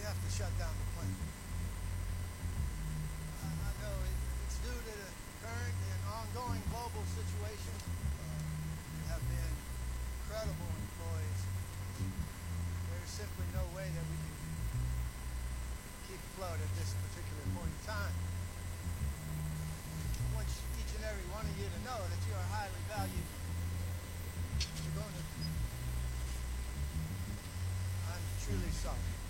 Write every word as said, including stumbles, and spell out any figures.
have to shut down the plant. I, I know it, it's due to the current and ongoing global situation. Uh, you have been incredible employees. There's simply no way that we can keep afloat at this particular point in time. I want each and every one of you to know that you are highly valued. You're going to... I'm truly sorry.